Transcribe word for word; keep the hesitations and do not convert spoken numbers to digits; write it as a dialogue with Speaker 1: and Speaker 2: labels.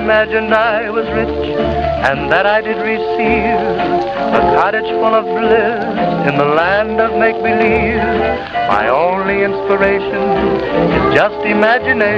Speaker 1: imagined I was rich and that I did receive a cottage full of bliss in the land of make-believe. My only inspiration is just imagination.